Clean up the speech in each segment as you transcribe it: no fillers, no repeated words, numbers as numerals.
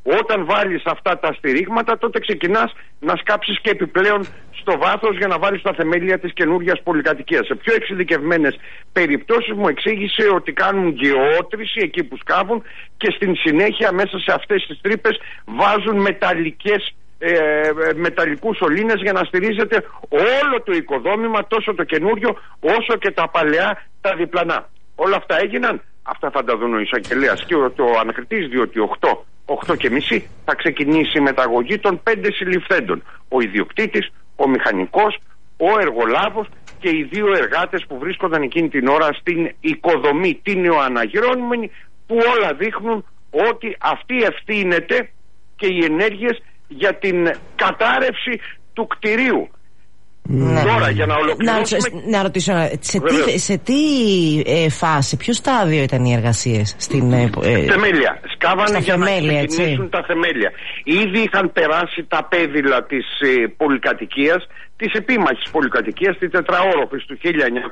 Όταν βάλεις αυτά τα στηρίγματα, τότε ξεκινάς να σκάψεις και επιπλέον στο βάθος για να βάλεις τα θεμέλια της καινούργιας πολυκατοικίας. Σε πιο εξειδικευμένες περιπτώσεις μου εξήγησε ότι κάνουν γεώτρηση εκεί που σκάβουν και στην συνέχεια μέσα σε αυτές τις τρύπες βάζουν μεταλλικούς σωλήνες για να στηρίζεται όλο το οικοδόμημα, τόσο το καινούριο όσο και τα παλαιά τα διπλανά. Όλα αυτά έγιναν. Αυτά θα τα δουν ο εισαγγελέας και το ανακριτής, διότι 8:30 θα ξεκινήσει η μεταγωγή των 5 συλληφθέντων. Ο ιδιοκτήτης, ο μηχανικός, ο εργολάβος και οι 2 εργάτες που βρίσκονταν εκείνη την ώρα στην οικοδομή, την νεοαναγυρώνυμενη, που όλα δείχνουν ότι αυτή ευθύνεται και οι ενέργειες για την κατάρρευση του κτηρίου. Τώρα για να ολοκληρώσουμε... Να ρωτήσω, σε τι φάση, ποιο στάδιο ήταν οι εργασίες? Θεμέλια. Σκάβανε για να ξεκινήσουν τα θεμέλια. Ήδη είχαν περάσει τα πέδιλα της πολυκατοικίας, της επίμαχης πολυκατοικίας, τη τετραόροφης του 1973,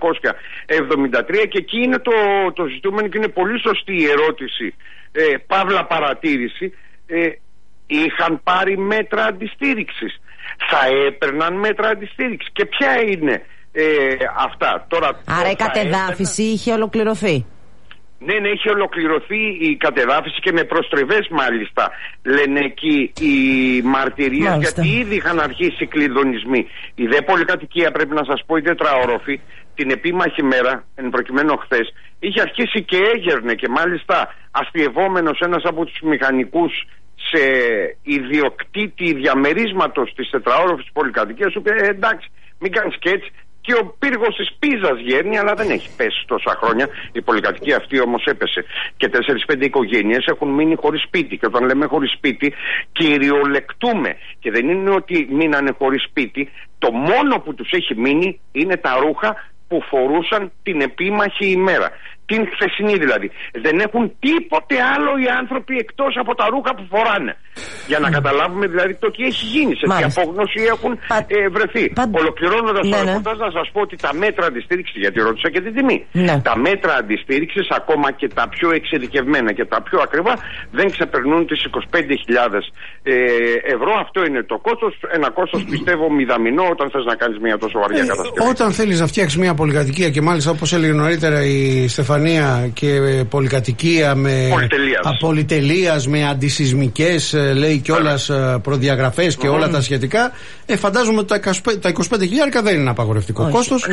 και εκεί είναι το ζητούμενο και είναι πολύ σωστή η ερώτηση, παύλα παρατήρηση. Είχαν πάρει μέτρα αντιστήριξης? Θα έπαιρναν μέτρα αντιστήριξης? Και ποια είναι αυτά? Τώρα, άρα η κατεδάφιση είχε ολοκληρωθεί? Ναι, είχε ολοκληρωθεί η κατεδάφιση και με προστριβές μάλιστα, λένε εκεί οι μαρτυρίες, γιατί ήδη είχαν αρχίσει κλειδονισμοί. Η δε πολυκατοικία, πρέπει να σας πω, η τετραόροφη, την επίμαχη μέρα, εν προκειμένου χθες, είχε αρχίσει και έγερνε, και μάλιστα αστειευόμενος ένας από τους μηχανικούς σε ιδιοκτήτη διαμερίσματος της τετραόροφης πολυκατοικίας, σου είπε εντάξει, μην κάνεις και έτσι. Και ο πύργος της Πίζας γέρνει, αλλά δεν έχει πέσει τόσα χρόνια. Η πολυκατοικία αυτή όμως έπεσε. Και 4-5 οικογένειες έχουν μείνει χωρίς σπίτι. Και όταν λέμε χωρίς σπίτι, κυριολεκτούμε. Και δεν είναι ότι μείνανε χωρίς σπίτι. Το μόνο που τους έχει μείνει είναι τα ρούχα που φορούσαν την επίμαχη ημέρα. Την χθεσινή δηλαδή. Δεν έχουν τίποτε άλλο οι άνθρωποι εκτός από τα ρούχα που φοράνε. Για να καταλάβουμε δηλαδή το τι έχει γίνει, σε τι απόγνωση έχουν βρεθεί. Ολοκληρώνοντας το ρεπορτάζ, να σας πω ότι τα μέτρα αντιστήριξης, γιατί ρώτησα και την τιμή, τα μέτρα αντιστήριξης, ακόμα και τα πιο εξειδικευμένα και τα πιο ακριβά, δεν ξεπερνούν τις 25.000 ευρώ. Αυτό είναι το κόστος. Ένα κόστος πιστεύω μηδαμινό όταν θες να κάνεις μια τόσο βαριά κατασκευή. Όταν θέλεις να φτιάξεις μια πολυκατοικία, και μάλιστα όπως έλεγε νωρίτερα η Στεφανία, και πολυκατοικία με πολυτελείας, με αντισυσμικές, λέει κιόλας, προδιαγραφές και όλα τα σχετικά, φαντάζομαι ότι τα 25.000 δεν είναι απαγορευτικό κόστος.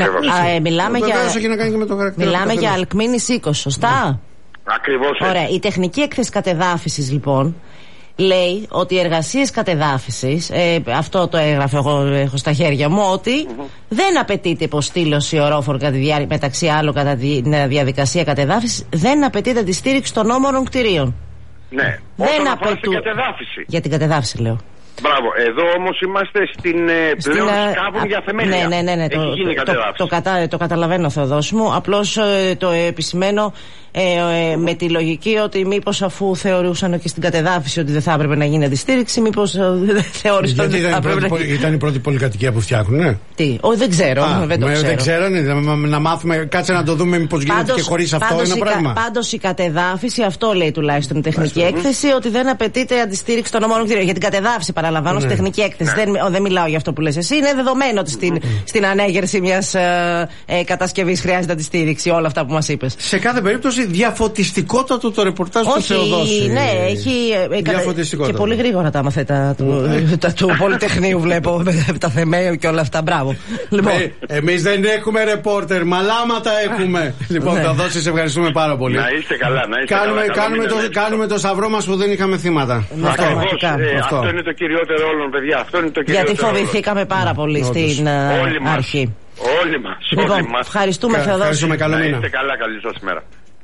Μιλάμε για αλκμίνης 20, σωστά? Ακριβώς. Ωραία. Η τεχνική έκθεση κατεδάφισης λοιπόν λέει ότι οι εργασίες κατεδάφισης, αυτό το έγραφε εγώ, έχω στα χέρια μου, ότι δεν απαιτείται υποστήλωση ορόφορου μεταξύ άλλων κατά τη διαδικασία κατεδάφισης, δεν απαιτείται αντιστήριξη των όμορων κτηρίων. Ναι, όσον αφορά την κατεδάφιση. Για την κατεδάφιση λέω. Μπράβο, εδώ όμως είμαστε στην πλέον σκάβουν για θεμέλια. Ναι. Έχει γίνει κατεδάφιση. Το καταλαβαίνω, Θεοδόση μου. Απλώς το επισημαίνω με τη λογική ότι μήπως αφού θεωρούσαν και στην κατεδάφιση ότι δεν θα έπρεπε να γίνει αντιστήριξη, μήπως δεν θεώρησαν ότι δεν θα έπρεπε. Ήταν η πρώτη πολυκατοικία που φτιάχνουν, Τι, δεν ξέρω. Δεν ξέρω, να μάθουμε, κάτσε να το δούμε μήπως γίνεται και χωρίς αυτό ένα πράγμα. Πάντως η κατεδάφιση, αυτό λέει τουλάχιστον η τεχνική έκθεση, ότι δεν απαιτείται αντιστήριξη των ομόνων κτηρίων. Για την κατεδάφιση, παραλαμβάνω, στη τεχνική έκθεση. Δεν μιλάω για αυτό που λες εσύ. Είναι δεδομένο ότι στην ανέγερση μιας κατασκευής χρειάζεται αντιστήριξη, όλα αυτά που μας είπες. Σε κάθε περίπτωση, διαφωτιστικότατο το ρεπορτάζ του Θεοδόση. Ναι, έχει. Και πολύ γρήγορα τα μαθαίτα του Πολυτεχνείου, βλέπω, με τα θεμέλια και όλα αυτά. Μπράβο. Εμείς δεν έχουμε ρεπόρτερ, μαλάματα έχουμε. Λοιπόν, Θεοδόση, σε ευχαριστούμε πάρα πολύ. Να είστε καλά, κάνουμε το σταυρό μας που δεν είχαμε θύματα. Αυτό είναι το κυριότερο όλων, παιδιά. Γιατί φοβηθήκαμε πάρα πολύ στην αρχή. Όλοι μας. Λοιπόν, ευχαριστούμε, Θεοδόση. Ευχαριστούμε, καλό μήνα. Να είστε καλά, καλή σας μέρα.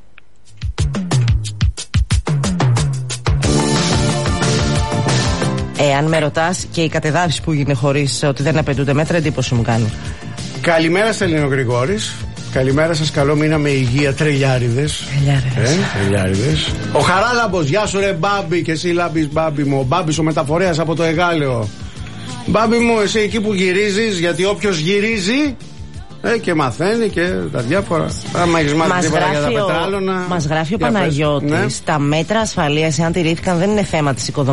Αν με ρωτάς, και η κατεδάφιση που γίνεται χωρίς ότι δεν απαιτούνται μέτρα, εντύπωση μου κάνει. Καλημέρα, Στέλινο Γρηγόρης. Καλημέρα σας, καλό μήνα με υγεία, τρελιάριδες. Τρελιάριδες. Ο Χαράλαμπος, γεια σου ρε Μπάμπη, και εσύ λάμπεις Μπάμπη μου. Ο Μπάμπης ο μεταφορέας από το Εγάλεο. Μπάμπη μου, εσύ εκεί που γυρίζεις, γιατί όποιος γυρίζει και μαθαίνει και τα διάφορα. Άμα έχεις μάθει τίποτα για τα πετράλωνα. Μας γράφει ο Παναγιώτης, τα μέτρα ασφαλείας, εάν τηρήθηκαν, δεν είναι θέμα της οικοδομής.